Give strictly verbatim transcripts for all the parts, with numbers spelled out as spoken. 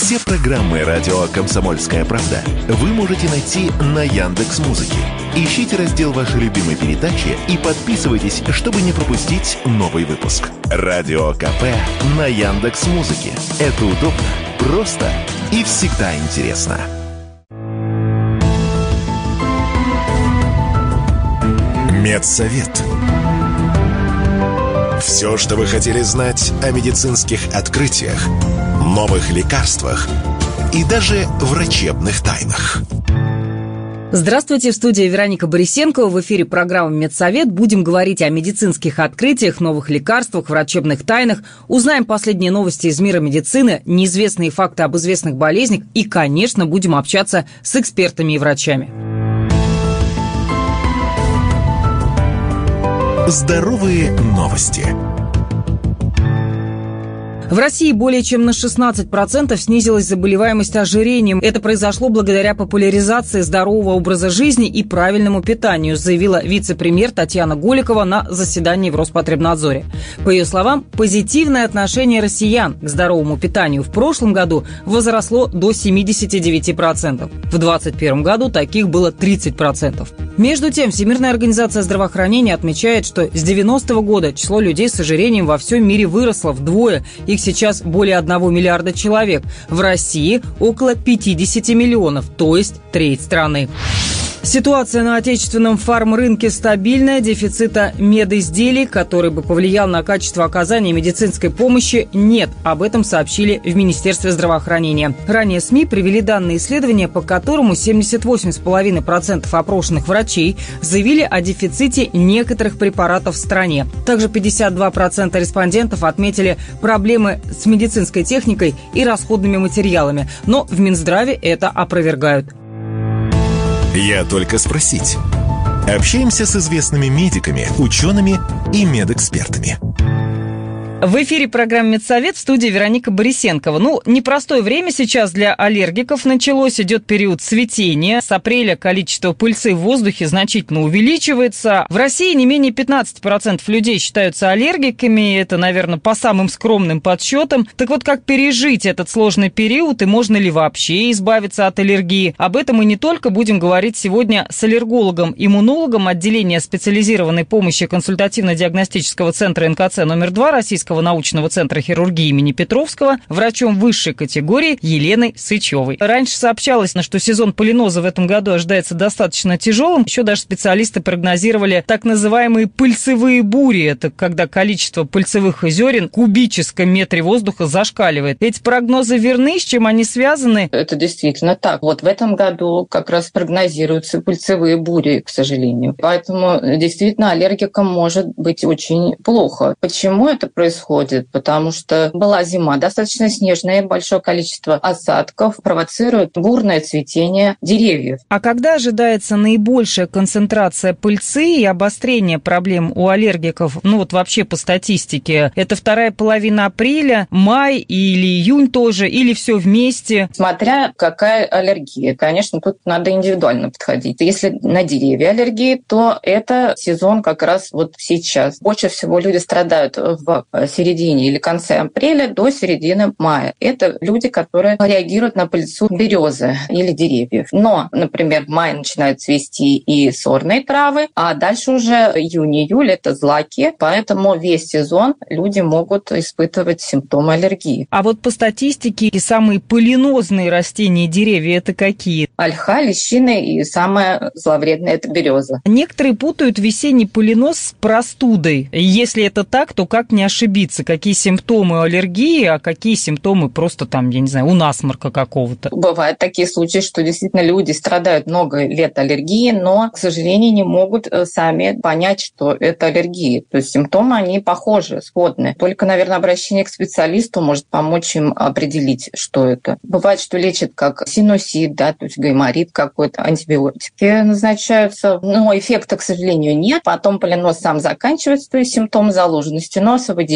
Все программы радио «Комсомольская правда» вы можете найти на Яндекс.Музыке. Ищите раздел вашей любимой передачи и подписывайтесь, чтобы не пропустить новый выпуск. Радио КП на Яндекс.Музыке. Это удобно, просто и всегда интересно. Медсовет. Все, что вы хотели знать о медицинских открытиях, новых лекарствах и даже врачебных тайнах. Здравствуйте, в студии Вероника Борисенкова. В эфире программа «Медсовет». Будем говорить о медицинских открытиях, новых лекарствах, врачебных тайнах. Узнаем последние новости из мира медицины, неизвестные факты об известных болезнях и, конечно, будем общаться с экспертами и врачами. Здоровые новости. В России более чем на шестнадцать процентов снизилась заболеваемость ожирением. Это произошло благодаря популяризации здорового образа жизни и правильному питанию, заявила вице-премьер Татьяна Голикова на заседании в Роспотребнадзоре. По ее словам, позитивное отношение россиян к здоровому питанию в прошлом году возросло до семьдесят девять процентов. В две тысячи двадцать первом году таких было тридцать процентов. Между тем, Всемирная организация здравоохранения отмечает, что с девяностого года число людей с ожирением во всем мире выросло вдвое. Их сейчас более одного миллиарда человек. В России около пятьдесят миллионов, то есть треть страны. Ситуация на отечественном фармрынке стабильная. Дефицита медизделий, который бы повлиял на качество оказания медицинской помощи, нет. Об этом сообщили в Министерстве здравоохранения. Ранее СМИ привели данные исследования, по которому семьдесят восемь целых пять десятых процента опрошенных врачей заявили о дефиците некоторых препаратов в стране. Также пятьдесят два процента респондентов отметили проблемы с медицинской техникой и расходными материалами. Но в Минздраве это опровергают. Я только спросить. Общаемся с известными медиками, учеными и медэкспертами. В эфире программа «Медсовет», в студии Вероника Борисенкова. Ну, непростое время сейчас для аллергиков началось. Идет период цветения. С апреля количество пыльцы в воздухе значительно увеличивается. В России не менее пятнадцать процентов людей считаются аллергиками. Это, наверное, по самым скромным подсчетам. Так вот, как пережить этот сложный период и можно ли вообще избавиться от аллергии? Об этом мы не только будем говорить сегодня с аллергологом-иммунологом отделения специализированной помощи консультативно-диагностического центра эн ка цэ номер два Российского научного центра хирургии имени Петровского, врачом высшей категории Еленой Сычевой. Раньше сообщалось, что сезон полиноза в этом году ожидается достаточно тяжелым. Еще даже специалисты прогнозировали так называемые пыльцевые бури. Это когда количество пыльцевых зерен в кубическом метре воздуха зашкаливает. Эти прогнозы верны? С чем они связаны? Это действительно так. Вот в этом году как раз прогнозируются пыльцевые бури, к сожалению. Поэтому действительно аллергикам может быть очень плохо. Почему это происходит? Происходит, потому что была зима достаточно снежная, большое количество осадков провоцирует бурное цветение деревьев. А когда ожидается наибольшая концентрация пыльцы и обострение проблем у аллергиков, ну вот вообще по статистике, это вторая половина апреля, май или июнь тоже, или все вместе? Смотря какая аллергия. Конечно, тут надо индивидуально подходить. Если на деревья аллергии, то это сезон как раз вот сейчас. Больше всего люди страдают в середине или конце апреля до середины мая. Это люди, которые реагируют на пыльцу березы или деревьев. Но, например, в мае начинают цвести и сорные травы, а дальше уже июнь-июль — это злаки, поэтому весь сезон люди могут испытывать симптомы аллергии. А вот по статистике и самые пылинозные растения и деревья — это какие? Ольха, лещины и самое зловредное — это береза. Некоторые путают весенний пылиноз с простудой. Если это так, то как не ошибиться? Какие симптомы аллергии, а какие симптомы просто там, я не знаю, у насморка какого-то? Бывают такие случаи, что действительно люди страдают много лет аллергии, но, к сожалению, не могут сами понять, что это аллергия. То есть симптомы, они похожи, сходны. Только, наверное, обращение к специалисту может помочь им определить, что это. Бывает, что лечат как синусит, да, то есть гайморит какой-то, антибиотики назначаются, но эффекта, к сожалению, нет. Потом полинос сам заканчивается, то есть симптом заложенности носа, выделения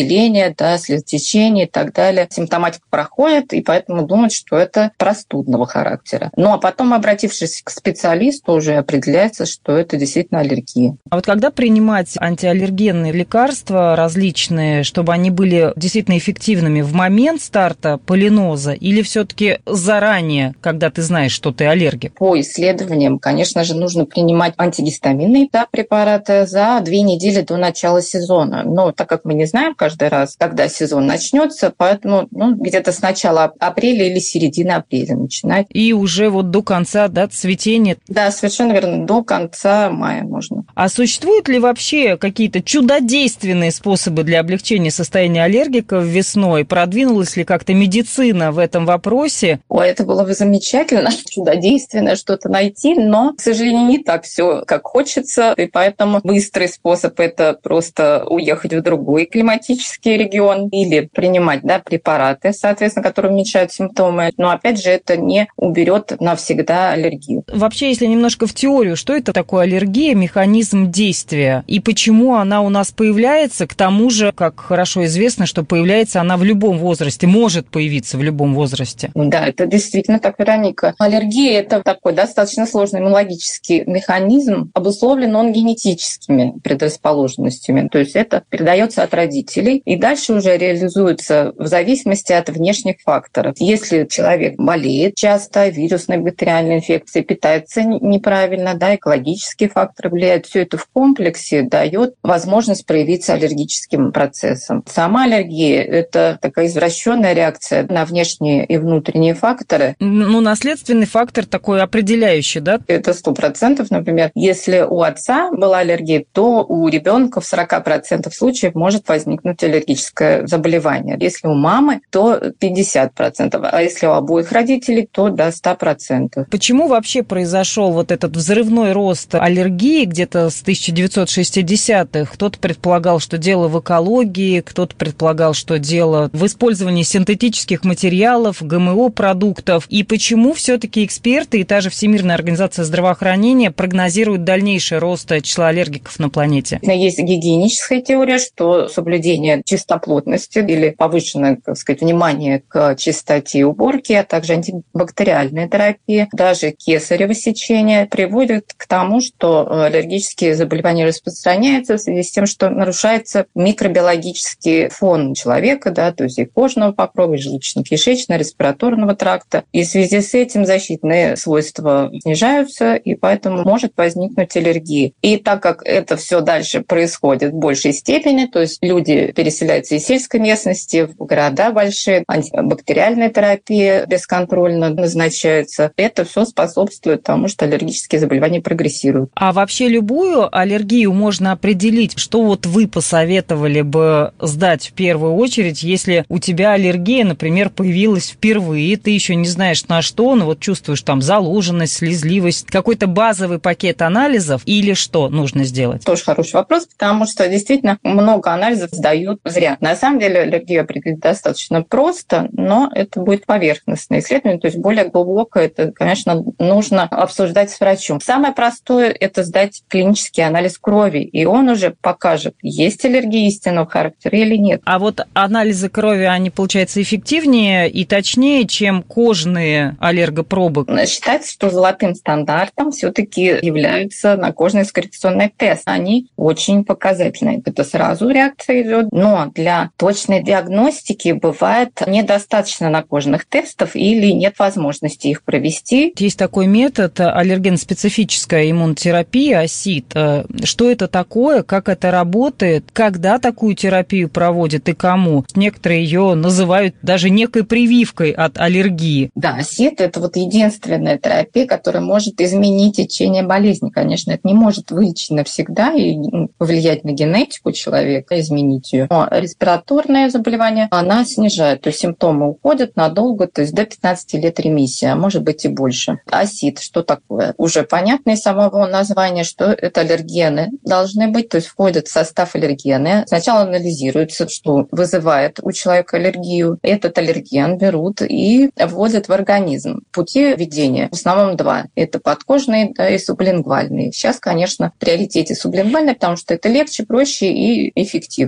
выделения, да, слезотечения и так далее. Симптоматика проходит, и поэтому думают, что это простудного характера. Ну, а потом, обратившись к специалисту, уже определяется, что это действительно аллергия. А вот когда принимать антиаллергенные лекарства различные, чтобы они были действительно эффективными в момент старта полиноза или все-таки заранее, когда ты знаешь, что ты аллергик? По исследованиям, конечно же, нужно принимать антигистаминные, да, препараты за две недели до начала сезона. Но так как мы не знаем каждый раз, когда сезон начнется, поэтому ну, где-то с начала апреля или середины апреля начинать. И уже вот до конца, да, цветения? Да, совершенно верно, до конца мая можно. А существуют ли вообще какие-то чудодейственные способы для облегчения состояния аллергиков весной? Продвинулась ли как-то медицина в этом вопросе? Ой, это было бы замечательно, чудодейственное что-то найти, но, к сожалению, не так все, как хочется, и поэтому быстрый способ – это просто уехать в другой климатический регион или принимать, да, препараты, соответственно, которые уменьшают симптомы. Но, опять же, это не уберет навсегда аллергию. Вообще, если немножко в теорию, что это такое аллергия, механизм действия, и почему она у нас появляется, к тому же, как хорошо известно, что появляется она в любом возрасте, может появиться в любом возрасте. Да, это действительно так, Вероника. Аллергия – это такой достаточно сложный иммунологический механизм, обусловлен он генетическими предрасположенностями. То есть это передается от родителей и дальше уже реализуется в зависимости от внешних факторов. Если человек болеет часто, вирусной бактериальной инфекцией, питается неправильно, да, экологические факторы влияют, все это в комплексе дает возможность проявиться аллергическим процессом. Сама аллергия – это такая извращенная реакция на внешние и внутренние факторы. Ну, наследственный фактор такой определяющий, да? Это сто процентов, например, если у отца была аллергия, то у ребенка в сорок процентов случаев может возникнуть аллергическое заболевание. Если у мамы, то пятьдесят процентов, а если у обоих родителей, то до ста процентов. Почему вообще произошел вот этот взрывной рост аллергии где-то с тысяча девятьсот шестидесятых? Кто-то предполагал, что дело в экологии, кто-то предполагал, что дело в использовании синтетических материалов, ГМО-продуктов. И почему все-таки эксперты и та же Всемирная организация здравоохранения прогнозируют дальнейший рост числа аллергиков на планете? Есть гигиеническая теория, что соблюдение чистоплотности или повышенное, так сказать, внимание к чистоте уборки, а также антибактериальная терапия, даже кесарево сечение приводит к тому, что аллергические заболевания распространяются в связи с тем, что нарушается микробиологический фон человека, да, то есть и кожного покрова, и желудочно-кишечного, респираторного тракта. И в связи с этим защитные свойства снижаются, и поэтому может возникнуть аллергия. И так как это все дальше происходит в большей степени, то есть люди переселяются из сельской местности в города большие, антибактериальная терапия бесконтрольно назначается, это все способствует тому, что аллергические заболевания прогрессируют. А вообще любую аллергию можно определить? Что вот вы посоветовали бы сдать в первую очередь, если у тебя аллергия, например, появилась впервые, ты еще не знаешь на что, но вот чувствуешь там заложенность, слезливость, какой-то базовый пакет анализов или что нужно сделать? Тоже хороший вопрос, потому что действительно много анализов сдают зря. На самом деле аллергию определить достаточно просто, но это будет поверхностное исследование, то есть более глубокое, это, конечно, нужно обсуждать с врачом. Самое простое – это сдать клинический анализ крови, и он уже покажет, есть аллергия истинного характера или нет. А вот анализы крови, они, получается, эффективнее и точнее, чем кожные аллергопробы? Считается, что золотым стандартом все-таки являются накожные экскреционные тесты. Они очень показательны. Это сразу реакция идет, но для точной диагностики бывает недостаточно накожных тестов или нет возможности их провести. Есть такой метод аллерген-специфическая иммунотерапия, АСИД. Что это такое, как это работает, когда такую терапию проводят и кому? Некоторые ее называют даже некой прививкой от аллергии. Да, АСИД – это вот единственная терапия, которая может изменить течение болезни. Конечно, это не может вылечить навсегда и повлиять на генетику человека, изменить ее. Но респираторное заболевание она снижает, то есть симптомы уходят надолго, то есть до пятнадцати лет ремиссия, а может быть и больше. АСИД, что такое? Уже понятно из самого названия, что это аллергены должны быть, то есть входят в состав аллергены. Сначала анализируется, что вызывает у человека аллергию. Этот аллерген берут и вводят в организм. Пути введения в основном два. Это подкожные, да, и сублингвальные. Сейчас, конечно, в приоритете сублингвальные, потому что это легче, проще и эффективно. Таким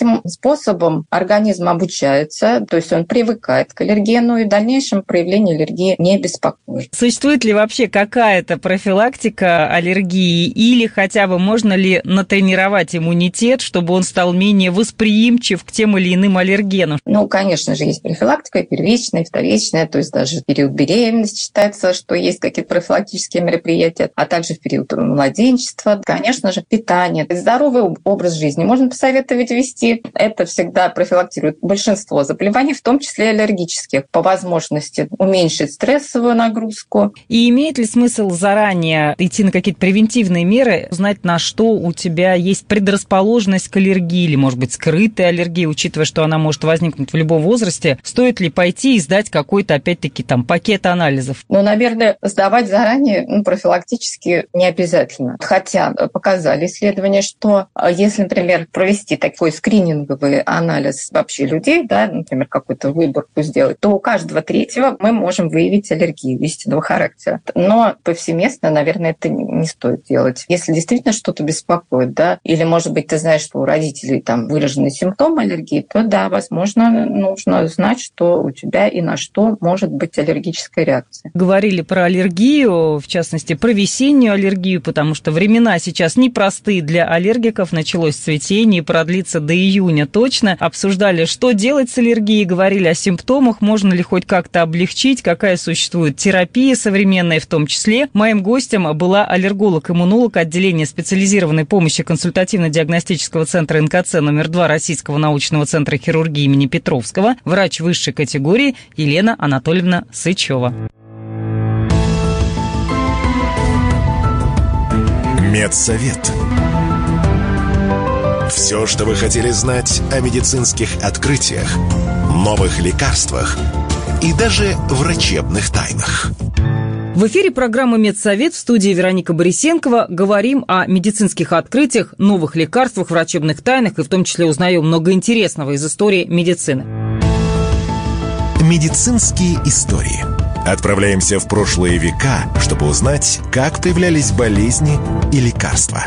Таким способом организм обучается, то есть он привыкает к аллергену, и в дальнейшем проявление аллергии не беспокоит. Существует ли вообще какая-то профилактика аллергии или хотя бы можно ли натренировать иммунитет, чтобы он стал менее восприимчив к тем или иным аллергенам? Ну, конечно же, есть профилактика первичная, вторичная, то есть даже в период беременности считается, что есть какие-то профилактические мероприятия, а также в период младенчества. Конечно же, питание, здоровый образ жизни можно посоветовать вести. Это всегда профилактирует большинство заболеваний, в том числе аллергических. По возможности уменьшить стрессовую нагрузку. И имеет ли смысл заранее идти на какие-то превентивные меры, узнать, на что у тебя есть предрасположенность к аллергии или, может быть, скрытая аллергия, учитывая, что она может возникнуть в любом возрасте? Стоит ли пойти и сдать какой-то, опять-таки, там, пакет анализов? Ну, наверное, сдавать заранее ну, профилактически не обязательно. Хотя показали исследования, что если, например, провести такой скрининговый анализ вообще людей, да, например, какую-то выборку сделать, то у каждого третьего мы можем выявить аллергию истинного характера. Но повсеместно, наверное, это не стоит делать. Если действительно что-то беспокоит, да, или, может быть, ты знаешь, что у родителей там выраженный симптом аллергии, то да, возможно, нужно знать, что у тебя и на что может быть аллергическая реакция. Говорили про аллергию, в частности, про весеннюю аллергию, потому что времена сейчас непростые для аллергиков. Началось цветение, продлится до июня точно. Обсуждали, что делать с аллергией, говорили о симптомах, можно ли хоть как-то облегчить, какая существует терапия современная в том числе. Моим гостем была аллерголог-иммунолог отделения специализированной помощи консультативно-диагностического центра эн ка цэ номер два Российского научного центра хирургии имени Петровского, врач высшей категории Елена Анатольевна Сычева. Медсовет. Все, что вы хотели знать о медицинских открытиях, новых лекарствах и даже врачебных тайнах. В эфире программы «Медсовет», в студии Вероника Борисенкова. Говорим о медицинских открытиях, новых лекарствах, врачебных тайнах и в том числе узнаем много интересного из истории медицины. Медицинские истории. Отправляемся в прошлые века, чтобы узнать, как появлялись болезни и лекарства.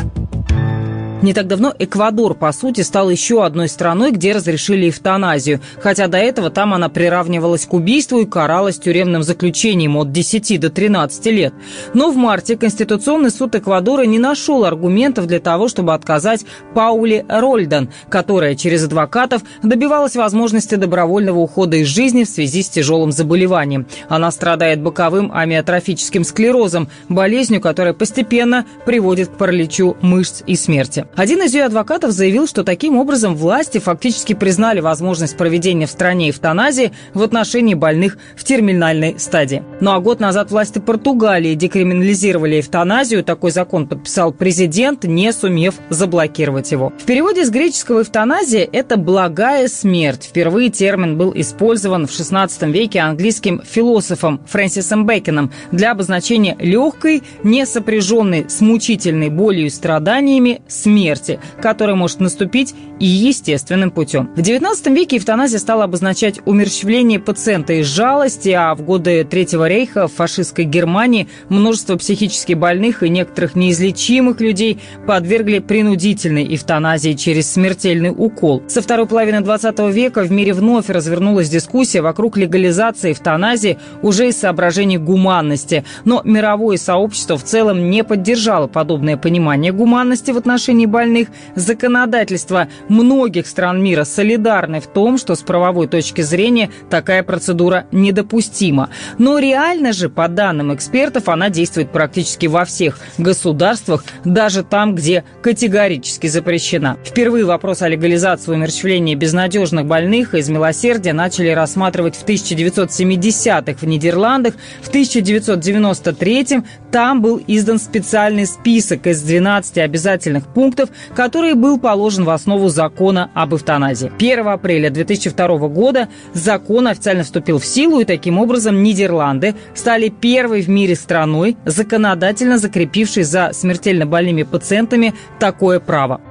Не так давно Эквадор, по сути, стал еще одной страной, где разрешили эвтаназию. Хотя до этого там она приравнивалась к убийству и каралась тюремным заключением от десяти до тринадцати лет. Но в марте Конституционный суд Эквадора не нашел аргументов для того, чтобы отказать Пауле Рольдан, которая через адвокатов добивалась возможности добровольного ухода из жизни в связи с тяжелым заболеванием. Она страдает боковым амиотрофическим склерозом, болезнью, которая постепенно приводит к параличу мышц и смерти. Один из ее адвокатов заявил, что таким образом власти фактически признали возможность проведения в стране эвтаназии в отношении больных в терминальной стадии. Ну а год назад власти Португалии декриминализировали эвтаназию. Такой закон подписал президент, не сумев заблокировать его. В переводе с греческого «эвтаназия» — это «благая смерть». Впервые термин был использован в шестнадцатом веке английским философом Фрэнсисом Бэконом для обозначения легкой, не сопряженной с мучительной болью и страданиями смерти, которая может наступить и естественным путем. В девятнадцатом веке эвтаназия стала обозначать умерщвление пациента из жалости, а в годы Третьего рейха в фашистской Германии множество психически больных и некоторых неизлечимых людей подвергли принудительной эвтаназии через смертельный укол. Со второй половины двадцатого века в мире вновь развернулась дискуссия вокруг легализации эвтаназии уже из соображений гуманности. Но мировое сообщество в целом не поддержало подобное понимание гуманности в отношении больных. Законодательство многих стран мира солидарны в том, что с правовой точки зрения такая процедура недопустима. Но реально же, по данным экспертов, она действует практически во всех государствах, даже там, где категорически запрещена. Впервые вопрос о легализации умерщвления безнадежных больных из милосердия начали рассматривать в тысяча девятьсот семидесятых в Нидерландах. В тысяча девятьсот девяносто третьем там был издан специальный список из двенадцати обязательных пунктов, который был положен в основу закона об эвтаназии. первого апреля две тысячи второго года закон официально вступил в силу, и таким образом Нидерланды стали первой в мире страной, законодательно закрепившей за смертельно больными пациентами такое право.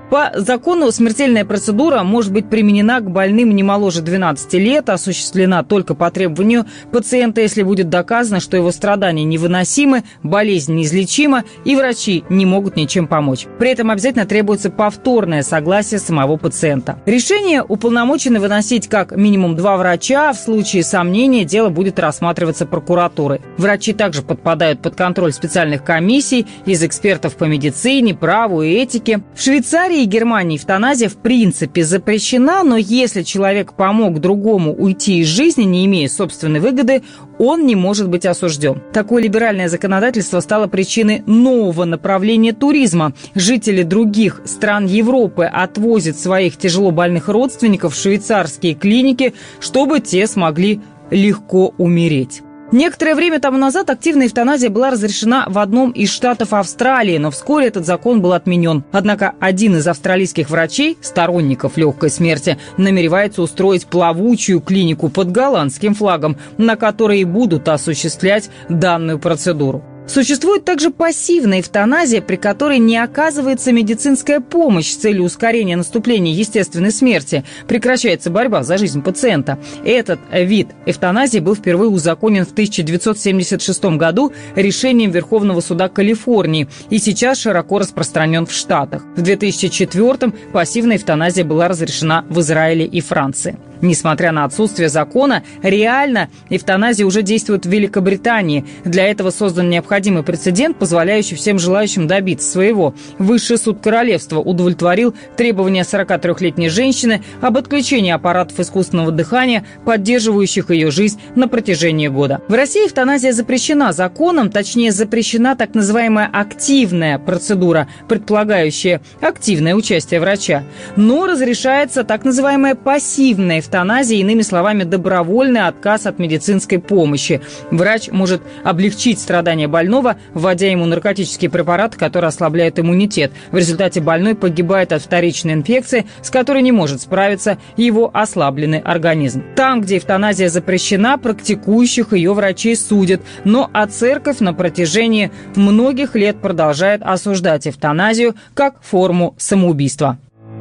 По закону смертельная процедура может быть применена к больным не моложе двенадцати лет, осуществлена только по требованию пациента, если будет доказано, что его страдания невыносимы, болезнь неизлечима и врачи не могут ничем помочь. При этом обязательно требуется повторное согласие самого пациента. Решение уполномочены выносить как минимум два врача, а в случае сомнения дело будет рассматриваться прокуратурой. Врачи также подпадают под контроль специальных комиссий из экспертов по медицине, праву и этике. В Швейцарии и Германии эвтаназия в принципе запрещена, но если человек помог другому уйти из жизни, не имея собственной выгоды, он не может быть осужден. Такое либеральное законодательство стало причиной нового направления туризма. Жители других стран Европы отвозят своих тяжелобольных родственников в швейцарские клиники, чтобы те смогли легко умереть. Некоторое время тому назад активная эвтаназия была разрешена в одном из штатов Австралии, но вскоре этот закон был отменен. Однако один из австралийских врачей, сторонников легкой смерти, намеревается устроить плавучую клинику под голландским флагом, на которой и будут осуществлять данную процедуру. Существует также пассивная эвтаназия, при которой не оказывается медицинская помощь с целью ускорения наступления естественной смерти. Прекращается борьба за жизнь пациента. Этот вид эвтаназии был впервые узаконен в тысяча девятьсот семьдесят шестом году решением Верховного суда Калифорнии и сейчас широко распространен в Штатах. В две тысячи четвёртом пассивная эвтаназия была разрешена в Израиле и Франции. Несмотря на отсутствие закона, реально эвтаназия уже действует в Великобритании. Для этого создан необходимый прецедент, позволяющий всем желающим добиться своего. Высший суд королевства удовлетворил требования сорокатрёхлетней женщины об отключении аппаратов искусственного дыхания, поддерживающих ее жизнь на протяжении года. В России эвтаназия запрещена законом, точнее запрещена так называемая активная процедура, предполагающая активное участие врача. Но разрешается так называемая пассивная эвтаназия. Эвтаназия, иными словами, добровольный отказ от медицинской помощи. Врач может облегчить страдания больного, вводя ему наркотические препараты, которые ослабляют иммунитет. В результате больной погибает от вторичной инфекции, с которой не может справиться его ослабленный организм. Там, где эвтаназия запрещена, практикующих ее врачей судят. Но а церковь на протяжении многих лет продолжает осуждать эвтаназию как форму самоубийства.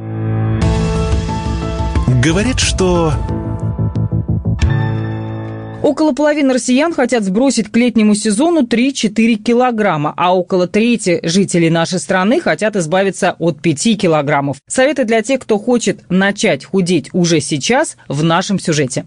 Говорят, что... Около половины россиян хотят сбросить к летнему сезону три-четыре килограмма, а около трети жителей нашей страны хотят избавиться от пяти килограммов. Советы для тех, кто хочет начать худеть уже сейчас, в нашем сюжете.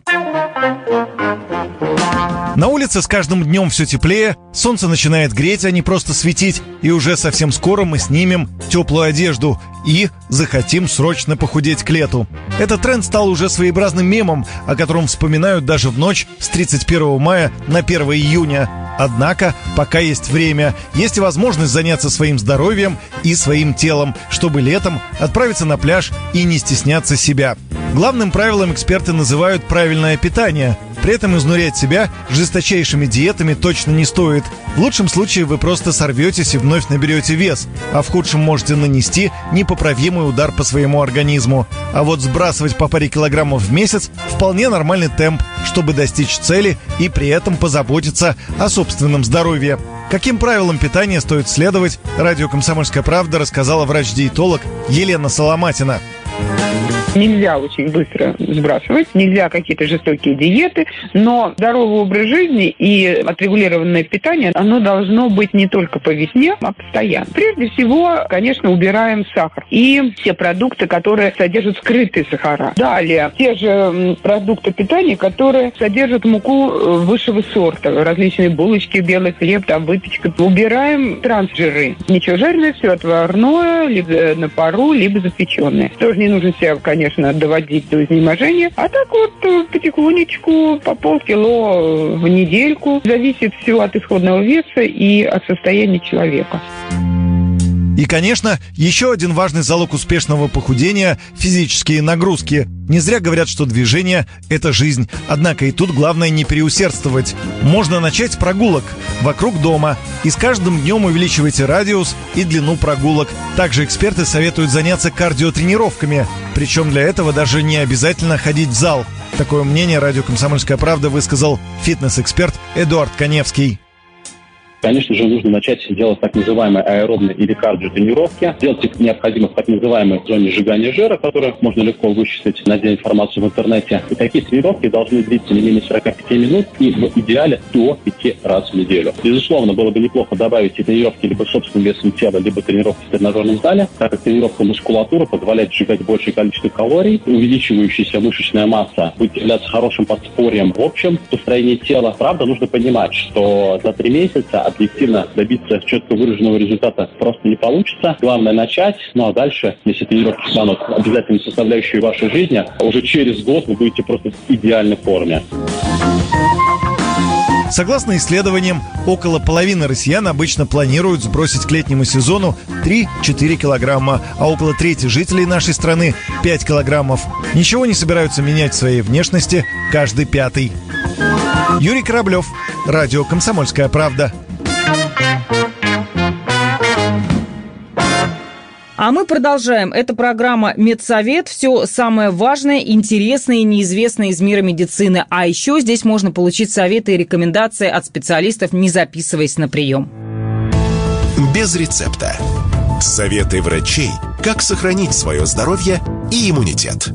На улице с каждым днем все теплее, солнце начинает греть, а не просто светить, и уже совсем скоро мы снимем теплую одежду и захотим срочно похудеть к лету. Этот тренд стал уже своеобразным мемом, о котором вспоминают даже в ночь с тридцать первого мая на первое июня. Однако, пока есть время, есть и возможность заняться своим здоровьем и своим телом, чтобы летом отправиться на пляж и не стесняться себя. Главным правилом эксперты называют правильное питание. При этом изнурять себя жесточайшими диетами точно не стоит. В лучшем случае вы просто сорветесь и вновь наберете вес, а в худшем можете нанести непоправимый удар по своему организму. А вот сбрасывать по паре килограммов в месяц вполне нормальный темп, чтобы достичь цели и при этом позаботиться о собственном здоровье. Каким правилам питания стоит следовать, радио «Комсомольская правда» рассказала врач-диетолог Елена Соломатина. Нельзя очень быстро сбрасывать, нельзя какие-то жестокие диеты, но здоровый образ жизни и отрегулированное питание, оно должно быть не только по весне, а постоянно. Прежде всего, конечно, убираем сахар и все продукты, которые содержат скрытые сахара. Далее, те же продукты питания, которые содержат муку высшего сорта, различные булочки, белый хлеб, там выпечка. Убираем трансжиры. Ничего жирное, все отварное, либо на пару, либо запеченное. Тоже не нужно себя, конечно, конечно, доводить до изнеможения. А так вот потихонечку, по полкило в недельку. Зависит все от исходного веса и от состояния человека. И, конечно, еще один важный залог успешного похудения – физические нагрузки. Не зря говорят, что движение – это жизнь. Однако и тут главное не переусердствовать. Можно начать с прогулок вокруг дома. И с каждым днем увеличивайте радиус и длину прогулок. Также эксперты советуют заняться кардиотренировками. Причем для этого даже не обязательно ходить в зал. Такое мнение радио «Комсомольская правда» высказал фитнес-эксперт Эдуард Коневский. Конечно же, нужно начать делать так называемые аэробные или кардиотренировки. Делать их необходимо в так называемой зоне сжигания жира, которую можно легко вычислить, найдя информацию в интернете. И такие тренировки должны длиться не менее сорок пять минут и в идеале до пяти раз в неделю. Безусловно, было бы неплохо добавить и тренировки либо собственным весом тела, либо тренировки в тренажерном зале, так как тренировка мускулатуры позволяет сжигать большее количество калорий, увеличивающаяся мышечная масса будет являться хорошим подспорьем в общем построении тела. Правда, нужно понимать, что за три месяца объективно добиться четко выраженного результата просто не получится. Главное начать, ну а дальше, если тренировки станут обязательной составляющей вашей жизни, уже через год вы будете просто в идеальной форме. Согласно исследованиям, около половины россиян обычно планируют сбросить к летнему сезону три-четыре килограмма, а около трети жителей нашей страны – пять килограммов. Ничего не собираются менять в своей внешности каждый пятый. Юрий Кораблев, радио «Комсомольская правда». А мы продолжаем. Это программа «Медсовет». Все самое важное, интересное и неизвестное из мира медицины. А еще здесь можно получить советы и рекомендации от специалистов, не записываясь на прием. Без рецепта. Советы врачей, как сохранить свое здоровье и иммунитет.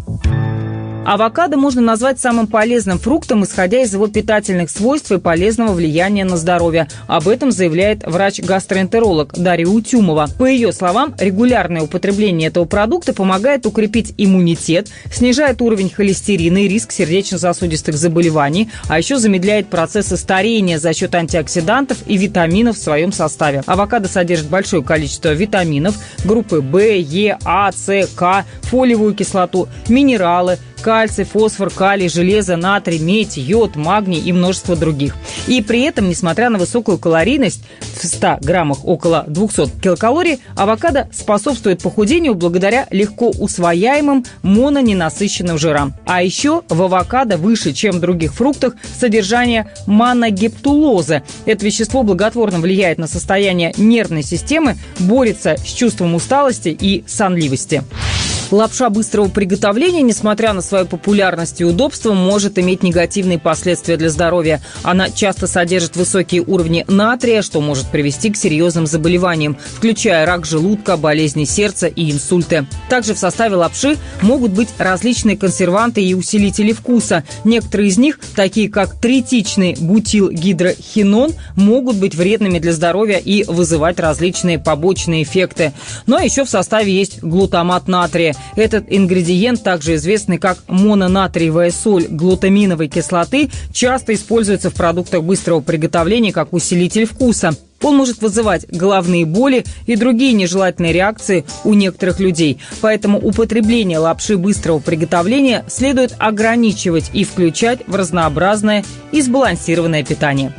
Авокадо можно назвать самым полезным фруктом, исходя из его питательных свойств и полезного влияния на здоровье. Об этом заявляет врач-гастроэнтеролог Дарья Утюмова. По ее словам, регулярное употребление этого продукта помогает укрепить иммунитет, снижает уровень холестерина и риск сердечно-сосудистых заболеваний, а еще замедляет процессы старения за счет антиоксидантов и витаминов в своем составе. Авокадо содержит большое количество витаминов группы В, Е, А, С, К, фолиевую кислоту, минералы, кальций, фосфор, калий, железо, натрий, медь, йод, магний и множество других. И при этом, несмотря на высокую калорийность, в ста граммах около двухсот килокалорий, авокадо способствует похудению благодаря легко усвояемым мононенасыщенным жирам. А еще в авокадо выше, чем в других фруктах, содержание моногептулозы. Это вещество благотворно влияет на состояние нервной системы, борется с чувством усталости и сонливости. Лапша быстрого приготовления, несмотря на свою популярность и удобство, может иметь негативные последствия для здоровья. Она часто содержит высокие уровни натрия, что может привести к серьезным заболеваниям, включая рак желудка, болезни сердца и инсульты. Также в составе лапши могут быть различные консерванты и усилители вкуса. Некоторые из них, такие как третичный бутилгидрохинон, могут быть вредными для здоровья и вызывать различные побочные эффекты. Но еще в составе есть глутамат натрия. Этот ингредиент, также известный как мононатриевая соль глутаминовой кислоты, часто используется в продуктах быстрого приготовления как усилитель вкуса. Он может вызывать головные боли и другие нежелательные реакции у некоторых людей. Поэтому употребление лапши быстрого приготовления следует ограничивать и включать в разнообразное и сбалансированное питание.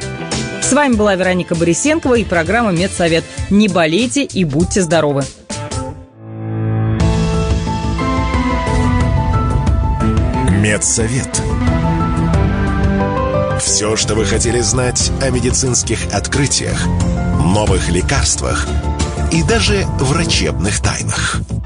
С вами была Вероника Борисенкова и программа «Медсовет». Не болейте и будьте здоровы! Медсовет. Все, что вы хотели знать о медицинских открытиях, новых лекарствах и даже врачебных тайнах.